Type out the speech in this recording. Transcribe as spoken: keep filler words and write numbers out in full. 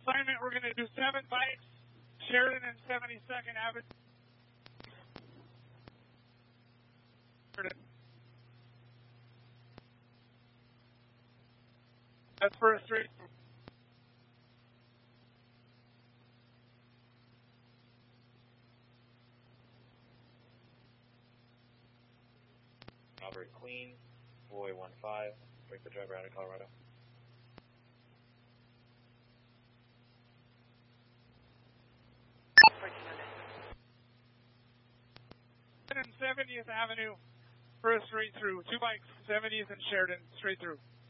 assignment, we're going to do seven bikes, Sheridan and seventy-second Avenue. That's for a straight. Albert Queen, Boy one five, break the driver out of Colorado. And seventieth Avenue for a straight through. Two bikes, seventieth and Sheridan, straight through.